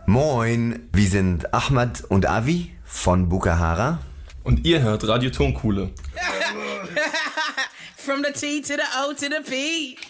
Moin, wir sind Ahmad und Avi von Bukahara. Und ihr hört Radio Tonkuhle. From the T to the O to the P.